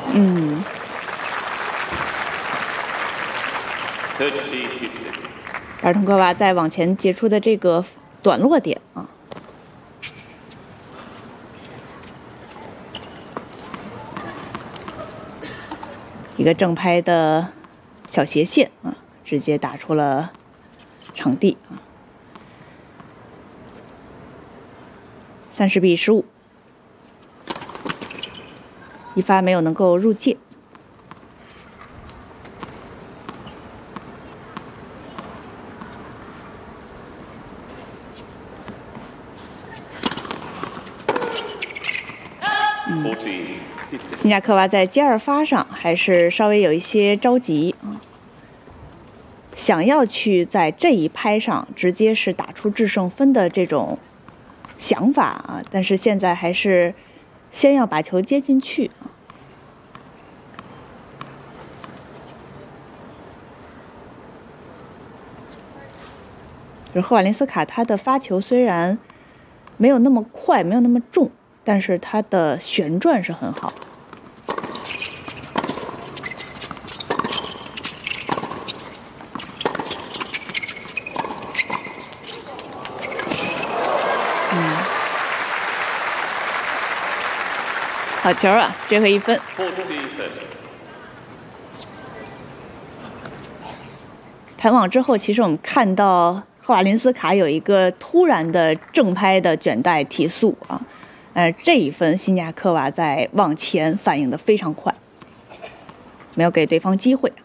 嗯。巴尔通科娃在往前截出的这个短落点啊，一个正拍的小斜线啊，直接打出了场地啊，30比15，一发没有能够入界。辛贾科娃在接2发上还是稍微有一些着急啊，想要去在这一拍上直接是打出制胜分的这种想法啊，但是现在还是先要把球接进去啊。就是赫瓦林斯卡，他的发球虽然没有那么快，没有那么重，但是他的旋转是很好。好球啊！追回1分。弹网之后，其实我们看到赫瓦林斯卡有一个突然的正拍的卷带提速啊，这一分辛贾科娃在往前反应的非常快，没有给对方机会。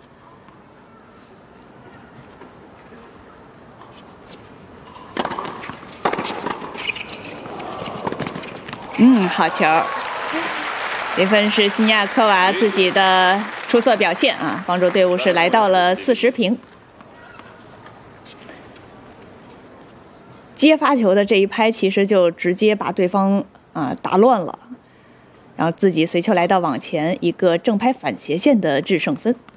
好球！这分是辛贾科娃自己的出色表现啊，帮助队伍是来到了40平。接发球的这一拍，其实就直接把对方打乱了，然后自己随球来到网前，一个正拍反斜线的制胜分。